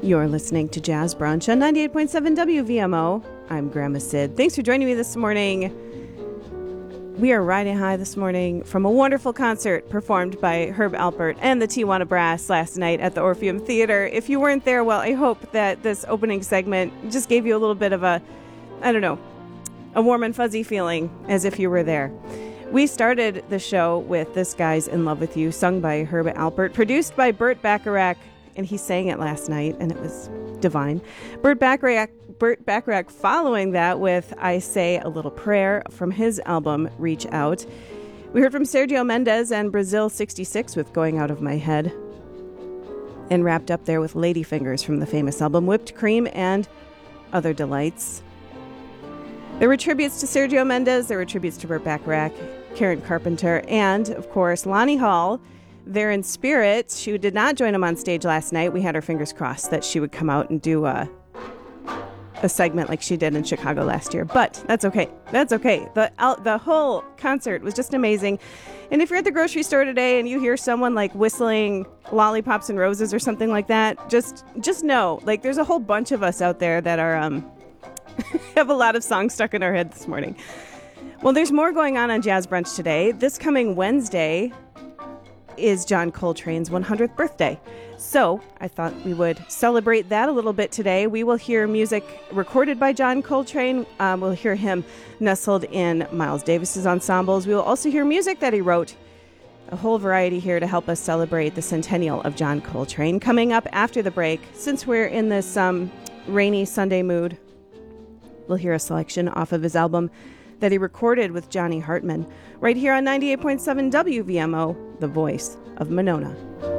You're listening to Jazz Brunch on 98.7 WVMO. I'm Grandma Sid. Thanks for joining me this morning. We are riding high this morning from a wonderful concert performed by Herb Alpert and the Tijuana Brass last night at the Orpheum Theater. If you weren't there, well, I hope that this opening segment just gave you a little bit of a warm and fuzzy feeling as if you were there. We started the show with This Guy's in Love with You, sung by Herb Alpert, produced by Burt Bacharach, and he sang it last night, and it was divine. Burt Bacharach following that with I Say a Little Prayer from his album Reach Out. We heard from Sergio Mendes and Brazil 66 with Going Out of My Head, and wrapped up there with Ladyfingers from the famous album Whipped Cream and Other Delights. There were tributes to Sergio Mendes, there were tributes to Burt Bacharach, Karen Carpenter, and, of course, Lonnie Hall. There in spirit. She did not join him on stage last night. We had our fingers crossed that she would come out and do a segment like she did in Chicago last year. But that's okay. That's okay. The whole concert was just amazing. And if you're at the grocery store today and you hear someone like whistling Lollipops and Roses or something like that, just know, like, there's a whole bunch of us out there that are have a lot of songs stuck in our head this morning. Well, there's more going on Jazz Brunch today. This coming Wednesday is John Coltrane's 100th birthday. So I thought we would celebrate that a little bit today. We will hear music recorded by John Coltrane. We'll hear him nestled in Miles Davis's ensembles. We will also hear music that he wrote. A whole variety here to help us celebrate the centennial of John Coltrane. Coming up after the break, since we're in this rainy Sunday mood, we'll hear a selection off of his album that he recorded with Johnny Hartman, right here on 98.7 WVMO, the voice of Monona.